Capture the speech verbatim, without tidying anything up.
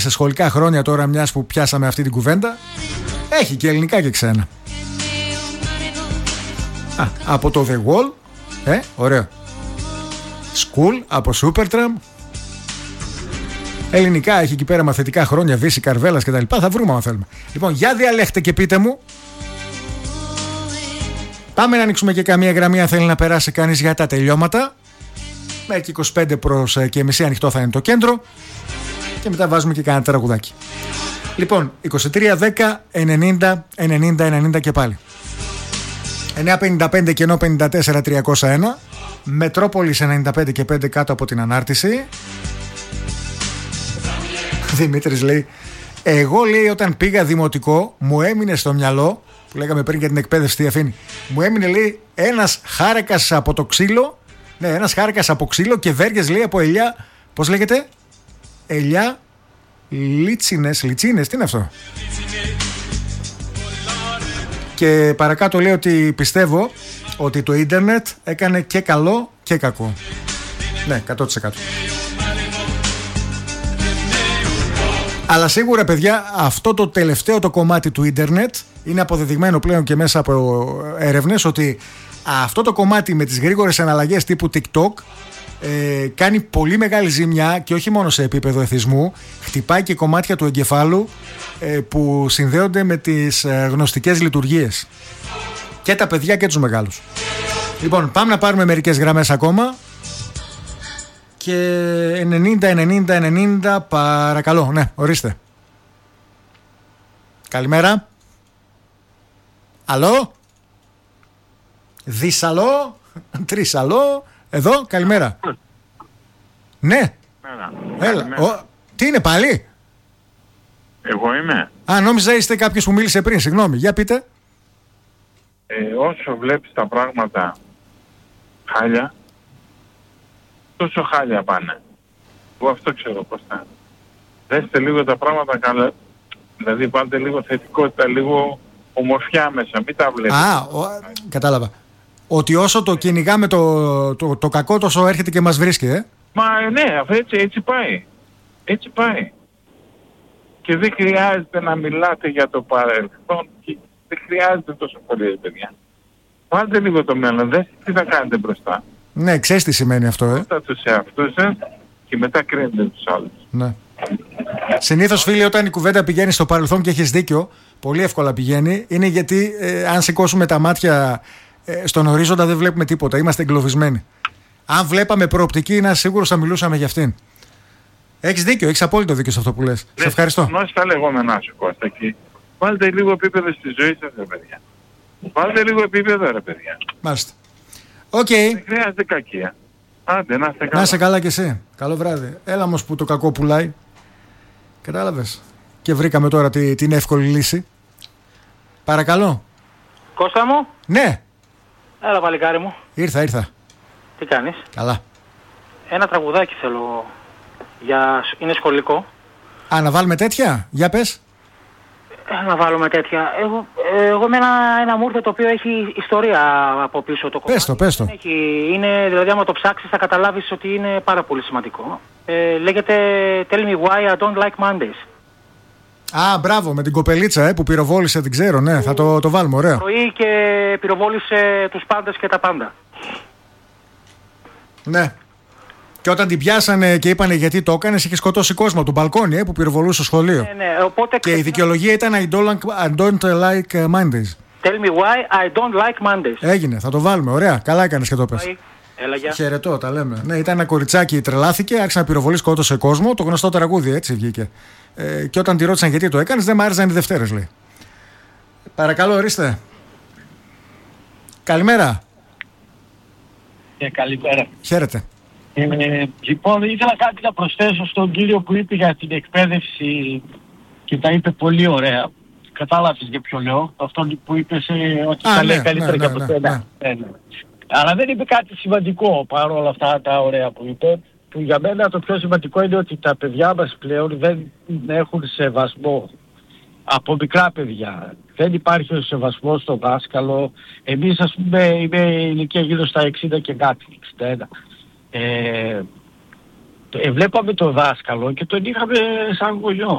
σε σχολικά χρόνια τώρα, μιας που πιάσαμε αυτή την κουβέντα, έχει και ελληνικά και ξένα. Α, από το The Wall, ε, ωραίο. School, από Supertramp. Ελληνικά έχει εκεί πέρα μαθητικά χρόνια, Βύση, Καρβέλας κτλ. Θα βρούμε αν θέλουμε. Λοιπόν, για διαλέχτε και πείτε μου. Πάμε να ανοίξουμε και καμία γραμμή αν θέλει να περάσει κανείς για τα τελειώματα. Μέχρι είκοσι πέντε προς και μισή ανοιχτό θα είναι το κέντρο. Και μετά βάζουμε και κανένα τραγουδάκι. Λοιπόν, είκοσι τρία δέκα ενενήντα ενενήντα ενενήντα και πάλι. εννιά πενήντα πέντε κενό πενήντα τέσσερα τριακόσια ένα. Μετρόπολης ενενήντα πέντε και πέντε κάτω από την ανάρτηση. Δημήτρης λέει, εγώ λέει όταν πήγα δημοτικό μου έμεινε στο μυαλό, που λέγαμε πριν για την εκπαίδευση τι αφήνει, μου έμεινε λέει ένας χάρακας από το ξύλο, ναι ένας χάρακας από ξύλο και βέργες λέει από ελιά, πώς λέγεται, ελιά λίτσινες, λιτσίνες, τι είναι αυτό. Και παρακάτω λέει ότι πιστεύω ότι το ίντερνετ έκανε και καλό και κακό. Ναι, εκατό τοις εκατό. Αλλά σίγουρα παιδιά αυτό το τελευταίο το κομμάτι του ίντερνετ είναι αποδεδειγμένο πλέον και μέσα από έρευνες ότι αυτό το κομμάτι με τις γρήγορες αναλλαγές τύπου TikTok ε, κάνει πολύ μεγάλη ζημιά και όχι μόνο σε επίπεδο εθισμού, χτυπάει και κομμάτια του εγκεφάλου ε, που συνδέονται με τις ε, γνωστικές λειτουργίες και τα παιδιά και τους μεγάλους. Λοιπόν, πάμε να πάρουμε μερικές γραμμές ακόμα. Και ενενήντα ενενήντα ενενήντα παρακαλώ, ναι, ορίστε. Καλημέρα. Αλό. Δισαλό. Τρισαλό. Εδώ, καλημέρα. Ναι. Έλα. Ο, τι είναι πάλι? Εγώ είμαι. Α, νόμιζα είστε κάποιος που μίλησε πριν, συγγνώμη. Για πείτε. Ε, όσο βλέπεις τα πράγματα χάλια, τόσο χάλια πάνε. Εγώ αυτό ξέρω πώς θα είναι. Δέστε λίγο τα πράγματα καλά. Δηλαδή πάτε λίγο θετικότητα, λίγο ομορφιά μέσα. Μην τα βλέπετε. Α, ο, κατάλαβα. Ότι όσο το κυνηγάμε το, το, το κακό, τόσο έρχεται και μας βρίσκει, ε. Μα ναι, έτσι, έτσι πάει. Έτσι πάει. Και δεν χρειάζεται να μιλάτε για το παρελθόν. Και δεν χρειάζεται τόσο πολύ, παιδιά. Βάλτε λίγο το μέλλον. Δέστε τι θα κάνετε μπροστά. Ναι, ξέρεις τι σημαίνει αυτό, ε. Πρώτα τους εαυτούς σας και μετά κρίνετε τους άλλους. Ναι. Συνήθως, φίλοι, όταν η κουβέντα πηγαίνει στο παρελθόν και έχεις δίκιο, πολύ εύκολα πηγαίνει, είναι γιατί ε, αν σηκώσουμε τα μάτια ε, στον ορίζοντα δεν βλέπουμε τίποτα. Είμαστε εγκλωβισμένοι. Αν βλέπαμε προοπτική, είναι σίγουρος θα μιλούσαμε για αυτήν. Έχεις δίκιο, έχεις απόλυτο δίκιο σε αυτό που λες. Σε ευχαριστώ. Γνώση τα λεγόμενά σου, Κώστα, εκεί. Βάλτε λίγο επίπεδο στη ζωή σας, ρε παιδιά. Βάλτε λίγο επίπεδο, ρε παιδιά. Μάλιστα. Οκ. Okay. Δεν χρειάζεται κακία. Άντε, να είστε καλά. Να είσαι καλά κι εσύ. Καλό βράδυ. Έλα όμως που το κακό πουλάει. Κατάλαβες. Και βρήκαμε τώρα τη, την εύκολη λύση. Παρακαλώ. Κώστα μου. Ναι. Έλα παλικάρι μου. Ήρθα, ήρθα. Τι κάνεις? Καλά. Ένα τραγουδάκι θέλω. Για... Είναι σχολικό. Α, να βάλουμε τέτοια. Για πες. Ε, να βάλουμε τέτοια. Εγώ, εγώ με ένα, ένα μούρθο το οποίο έχει ιστορία από πίσω το κομμάτι. Πες το, πες το. Έχει, είναι, δηλαδή άμα το ψάξεις θα καταλάβεις ότι είναι πάρα πολύ σημαντικό. Ε, λέγεται Tell me why I don't like Mondays. Α, μπράβο, με την κοπελίτσα ε, που πυροβόλησε, την ξέρω, ναι, που... θα το, το βάλουμε, ωραίο. Πρωί και πυροβόλησε τους πάντες και τα πάντα. Ναι. Και όταν την πιάσανε και είπανε γιατί το έκανες, είχε σκοτώσει κόσμο από τον μπαλκόνι ε, που πυροβολούσε στο σχολείο. Ναι, ναι, οπότε και η δικαιολογία ήταν I don't like, I don't like Mondays. Tell me why I don't like Mondays. Έγινε, θα το βάλουμε, ωραία. Καλά έκανες και το πες. Έλα, γεια. Χαιρετώ, τα λέμε. Ναι, ήταν ένα κοριτσάκι, τρελάθηκε, άρχισε να πυροβολεί, σκότωσε κόσμο. Το γνωστό τραγούδι, έτσι βγήκε. Ε, και όταν τη ρώτησαν γιατί το έκανες, δεν μ' άρεσαν οι Δευτέρες, λέει. Παρακαλώ, ορίστε. Καλημέρα. Ε, καλημέρα. Χαίρετε. Ε, λοιπόν, ήθελα κάτι να προσθέσω στον κύριο που είπε για την εκπαίδευση και τα είπε πολύ ωραία. Κατάλαβες για ποιο λέω. Αυτό που είπε ε, ότι Α, θα ναι, λέει καλύτερα ναι, και ναι, από ναι, σένα. ναι. Ναι, ναι. Αλλά δεν είπε κάτι σημαντικό παρόλα αυτά τα ωραία που είπε. Που για μένα το πιο σημαντικό είναι ότι τα παιδιά μας πλέον δεν έχουν σεβασμό από μικρά παιδιά. Δεν υπάρχει ο σεβασμός στο δάσκαλο. Εμείς ας πούμε είμαι ηλικία γύρω στα εξήντα και κάτι, εξήντα ένα. Ε, ε, βλέπαμε το δάσκαλο και τον είχαμε σαν γονιό.